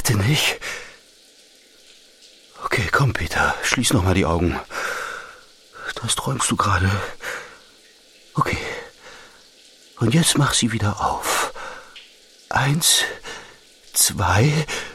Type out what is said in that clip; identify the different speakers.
Speaker 1: Warte nicht. Okay, komm, Peter, schließ noch mal die Augen. Das träumst du gerade. Okay. Und jetzt mach sie wieder auf. 1, 2,